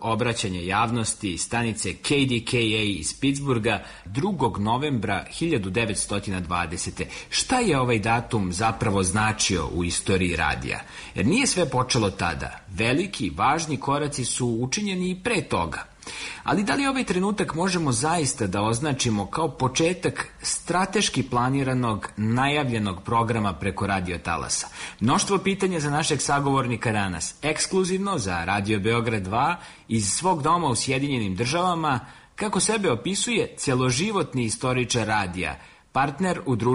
obraćanja javnosti stanice KDKA iz Pittsburgha 2. novembra 1920. Šta je ovaj datum zapravo značio u istoriji radija? Jer nije sve počelo tada. Veliki, važni koraci su učinjeni i pre toga. Ali da li ovaj trenutak možemo zaista da označimo kao početak strateški planiranog, najavljenog programa preko radio talasa? Mnoštvo pitanja za našeg sagovornika danas, ekskluzivno za Radio Beograd 2 iz svog doma u Sjedinjenim Državama, kako sebe opisuje celoživotni istoričar radija, partner u društvu